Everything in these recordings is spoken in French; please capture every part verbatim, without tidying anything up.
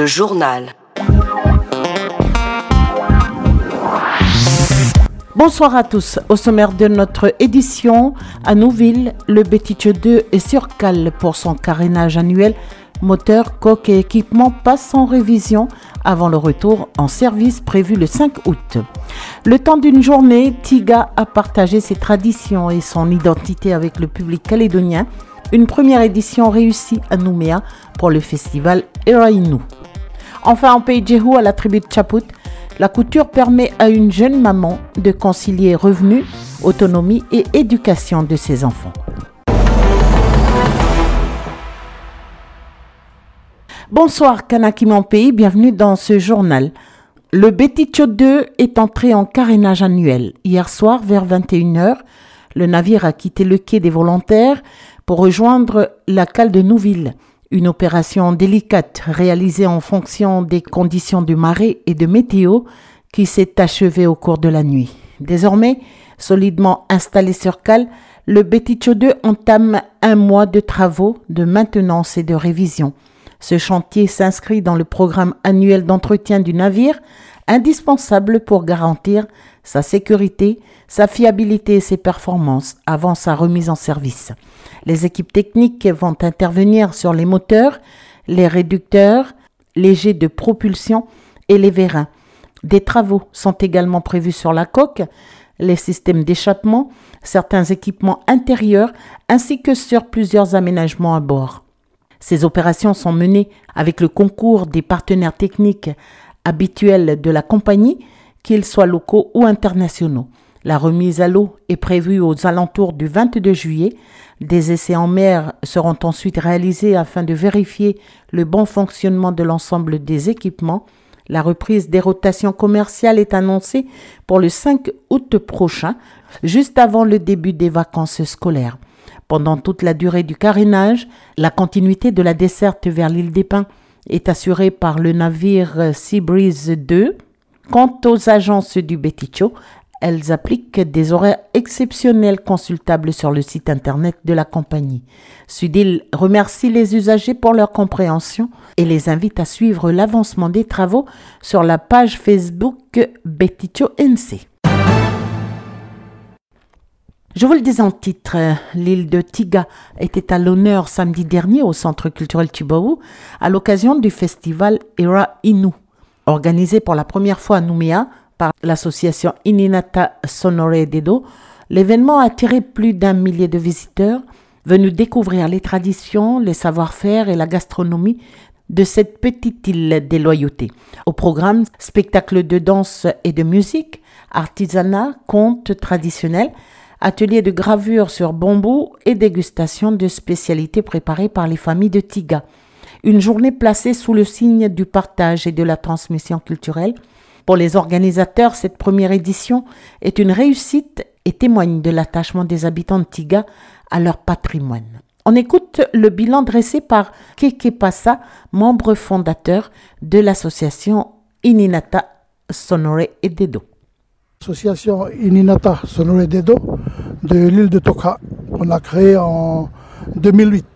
journal. Bonsoir à tous. Au sommaire de notre édition, à Nouville, le Bétitio deux est sur cale pour son carénage annuel. Moteur, coque et équipement passent en révision avant le retour en service prévu le cinq août. Le temps d'une journée, Tiga a partagé ses traditions et son identité avec le public calédonien. Une première édition réussie à Nouméa pour le festival Era Innu. Enfin, en Pays Djehou, à la tribu de Tchaput, la couture permet à une jeune maman de concilier revenus, autonomie et éducation de ses enfants. Bonsoir Kanaki mon pays, bienvenue dans ce journal. Le Bétitio deux est entré en carénage annuel. Hier soir, vers vingt et une heures, le navire a quitté le quai des volontaires pour rejoindre la cale de Nouville. Une opération délicate réalisée en fonction des conditions de marée et de météo qui s'est achevée au cours de la nuit. Désormais, solidement installé sur cale, le Bétitio deux entame un mois de travaux, de maintenance et de révision. Ce chantier s'inscrit dans le programme annuel d'entretien du navire, indispensable pour garantir sa sécurité, sa fiabilité et ses performances avant sa remise en service. Les équipes techniques vont intervenir sur les moteurs, les réducteurs, les jets de propulsion et les vérins. Des travaux sont également prévus sur la coque, les systèmes d'échappement, certains équipements intérieurs ainsi que sur plusieurs aménagements à bord. Ces opérations sont menées avec le concours des partenaires techniques habituels de la compagnie, qu'ils soient locaux ou internationaux. La remise à l'eau est prévue aux alentours du vingt-deux juillet. Des essais en mer seront ensuite réalisés afin de vérifier le bon fonctionnement de l'ensemble des équipements. La reprise des rotations commerciales est annoncée pour le cinq août prochain, juste avant le début des vacances scolaires. Pendant toute la durée du carénage, la continuité de la desserte vers l'île des Pins est assurée par le navire Seabreeze deux. Quant aux agences du Bétitio, elles appliquent des horaires exceptionnels consultables sur le site internet de la compagnie. Sudil remercie les usagers pour leur compréhension et les invite à suivre l'avancement des travaux sur la page Facebook Bétitio N C. Je vous le dis en titre, l'île de Tiga était à l'honneur samedi dernier au Centre culturel Tubaou à l'occasion du festival Era Innu, organisé pour la première fois à Nouméa par l'association Ininata Sonoré Dedo. L'événement a attiré plus d'un millier de visiteurs venus découvrir les traditions, les savoir-faire et la gastronomie de cette petite île des loyautés. Au programme, spectacles de danse et de musique, artisanat, contes traditionnels, ateliers de gravure sur bambou et dégustation de spécialités préparées par les familles de Tiga. Une journée placée sous le signe du partage et de la transmission culturelle. Pour les organisateurs, cette première édition est une réussite et témoigne de l'attachement des habitants de Tiga à leur patrimoine. On écoute le bilan dressé par Keke Passa, membre fondateur de l'association Ininata Sonoré Dedo. L'association Ininata Sonoré Dedo de l'île de Toka, on a créé en deux mille huit.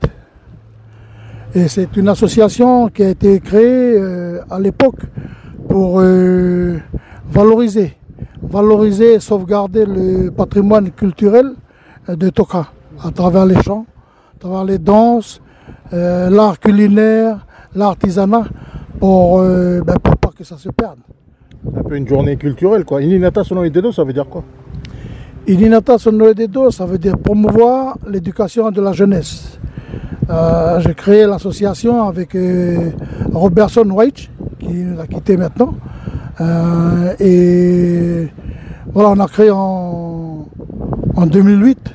Et c'est une association qui a été créée euh, à l'époque pour euh, valoriser, valoriser et sauvegarder le patrimoine culturel de Toka à travers les chants, à travers les danses, euh, l'art culinaire, l'artisanat, pour, euh, ben, pour pas que ça se perde. C'est un peu une journée culturelle, quoi. Ininata Sonoré Dedo, ça veut dire quoi? Ininata Sonoré Dedo, ça veut dire promouvoir l'éducation de la jeunesse. Euh, j'ai créé l'association avec euh, Robertson White, qui nous a quittés maintenant. Euh, et voilà, on a créé en, en deux mille huit.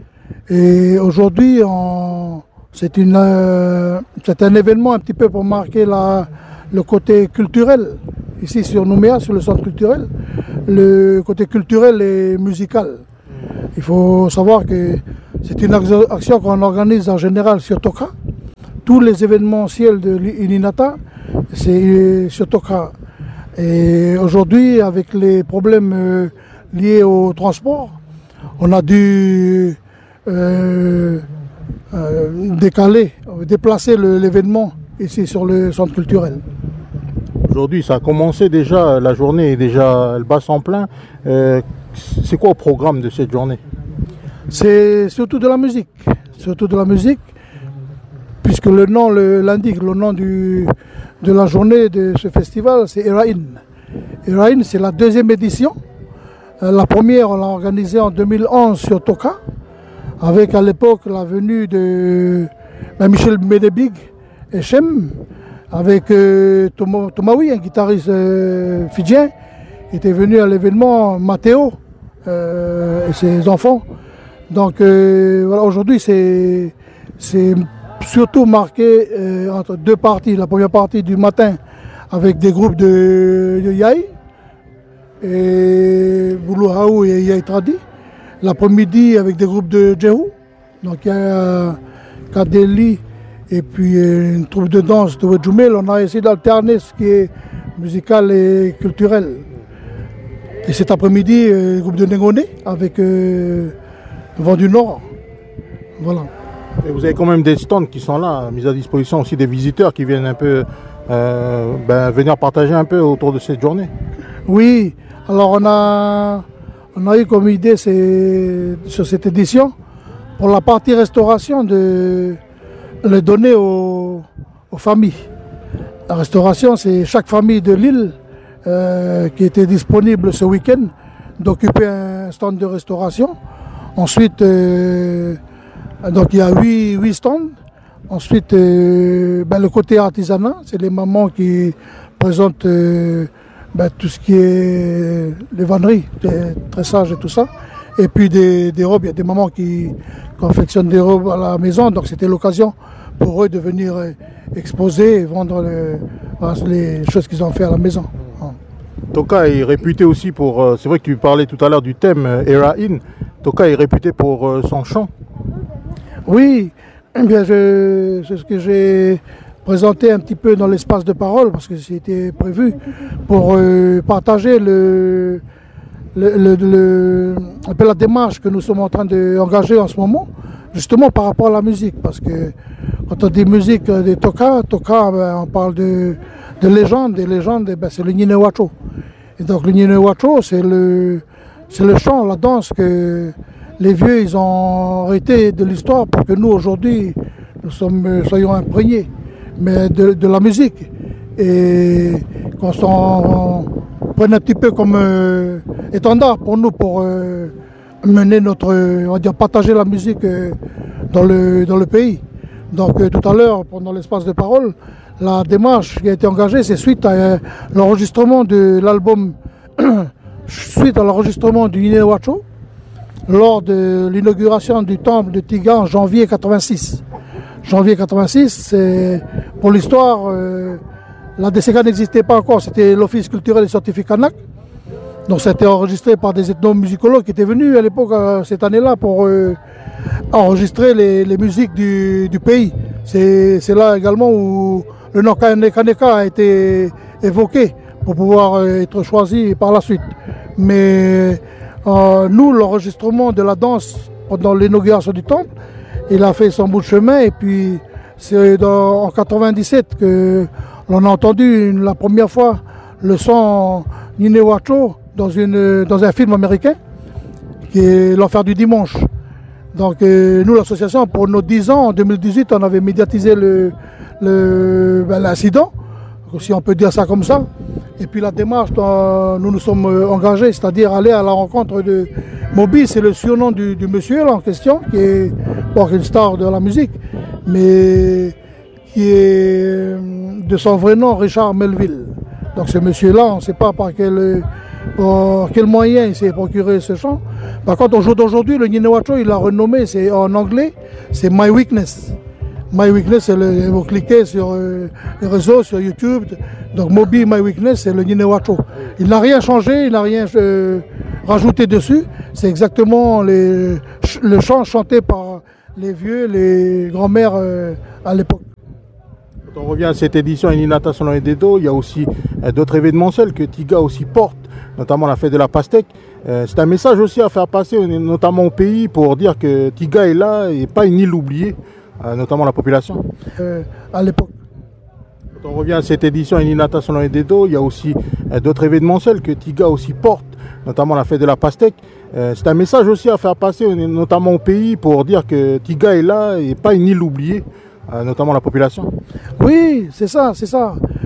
Et aujourd'hui, on, c'est, une, euh, c'est un événement un petit peu pour marquer la, le côté culturel. Ici sur Nouméa, sur le centre culturel, le côté culturel et musical. Il faut savoir que c'est une action qu'on organise en général sur Toka. Tous les événementiels de l'Ininata, c'est sur Toka. Et aujourd'hui, avec les problèmes liés au transport, on a dû euh, euh, décaler, déplacer le, l'événement ici sur le centre culturel. Aujourd'hui, ça a commencé déjà, la journée est déjà, elle bat son plein. Euh, c'est quoi le programme de cette journée? C'est surtout de la musique, surtout de la musique, puisque le nom l'indique, le nom du, de la journée de ce festival, c'est Erain. Erain, c'est la deuxième édition. La première, on l'a organisée en deux mille onze sur Toka, avec à l'époque la venue de ben, Michel Medebig et Chem, avec euh, Tomawi, un guitariste euh, fidjien, qui était venu à l'événement, Matteo euh, et ses enfants. Donc euh, voilà, aujourd'hui c'est surtout marqué euh, entre deux parties. La première partie du matin avec des groupes de, de Yai, et Boulouhaou et Yai Tradi. L'après-midi avec des groupes de Djehou. Donc il y a Kadeli et puis une troupe de danse de Wedjoumel. On a essayé d'alterner ce qui est musical et culturel. Et cet après-midi, le groupe de Nengone avec euh, le Vent du Nord. Voilà. Et vous avez quand même des stands qui sont là, mis à disposition aussi des visiteurs qui viennent un peu euh, ben, venir partager un peu autour de cette journée. Oui, alors on a, on a eu comme idée sur cette édition, pour la partie restauration, de le donner aux, aux familles. La restauration, c'est chaque famille de l'île euh, qui était disponible ce week-end d'occuper un stand de restauration. Ensuite, euh, donc il y a huit, huit stands. Ensuite, euh, ben, le côté artisanat, c'est les mamans qui présentent euh, ben, tout ce qui est les vanneries, les tressages et tout ça. Et puis des, des robes, il y a des mamans qui confectionnent des robes à la maison, donc c'était l'occasion pour eux de venir euh, exposer et vendre le, les choses qu'ils ont fait à la maison. Toka est réputé aussi pour, euh, c'est vrai que tu parlais tout à l'heure du thème euh, Erain. Toka est réputé pour euh, son chant. Oui, eh bien je, c'est ce que j'ai présenté un petit peu dans l'espace de parole, parce que c'était prévu pour euh, partager le, le, le, le, un peu la démarche que nous sommes en train d'engager en ce moment, justement par rapport à la musique, parce que quand on dit musique de Toka, Toka, ben, on parle de, de légendes, et légendes, ben, c'est le Ninewacho. Et donc le Ninewacho, c'est le, c'est le chant, la danse que les vieux ils ont arrêté de l'histoire pour que nous aujourd'hui nous sommes, soyons imprégnés mais de, de la musique et qu'on s'en prenne un petit peu comme euh, étendard pour nous pour euh, mener notre, on va dire partager la musique euh, dans, le, dans le pays. Donc euh, tout à l'heure pendant l'espace de parole, la démarche qui a été engagée c'est suite à euh, l'enregistrement de l'album suite à l'enregistrement du Ninewacho lors de l'inauguration du temple de Tiga en janvier quatre-vingt-six. Janvier quatre-vingt-six, c'est, pour l'histoire, euh, la D C K n'existait pas encore, c'était l'Office culturel et scientifique Kanak. Donc ça a été enregistré par des ethnomusicologues qui étaient venus à l'époque, euh, cette année-là, pour euh, enregistrer les, les musiques du, du pays. C'est là également où le nom Kaneka a été évoqué pour pouvoir euh, être choisi par la suite. Mais euh, nous, l'enregistrement de la danse pendant l'inauguration du temple, il a fait son bout de chemin et puis c'est en quatre-vingt-dix-sept que l'on a entendu une, la première fois le son Ninewacho dans, une, dans un film américain qui est L'Enfer du Dimanche. Donc euh, nous, l'association, pour nos dix ans, en deux mille dix-huit, on avait médiatisé l'incident, ben, si on peut dire ça comme ça. Et puis la démarche dont nous nous sommes engagés, c'est-à-dire aller à la rencontre de Moby, c'est le surnom du, du monsieur là, en question, qui est bon, une star de la musique, mais qui est de son vrai nom Richard Melville. Donc ce monsieur-là, on ne sait pas par quel, par quel moyen il s'est procuré ce chant. Par contre, au jour d'aujourd'hui, le Ninewacho, il l'a renommé, c'est en anglais, c'est My Weakness. My Weakness, le, vous cliquez sur euh, les réseaux, sur YouTube. Donc Moby My Weakness, c'est le Ninewacho. Il n'a rien changé, il n'a rien euh, rajouté dessus. C'est exactement les, le chant chanté par les vieux, les grands-mères euh, à l'époque. Quand on revient à cette édition Ininata Sonoé Dedo, il y a aussi euh, d'autres événementiels que Tiga aussi porte, notamment la fête de la pastèque. Euh, c'est un message aussi à faire passer, notamment au pays, pour dire que Tiga est là et pas une île oubliée. Euh, notamment la population. Euh, à l'époque. Quand on revient à cette édition Inninata Sono e Dedo, il y a aussi euh, d'autres événementiels que Tiga aussi porte, notamment la fête de la pastèque. Euh, c'est un message aussi à faire passer, notamment au pays, pour dire que Tiga est là et pas une île oubliée, euh, notamment la population. Oui, c'est ça, c'est ça.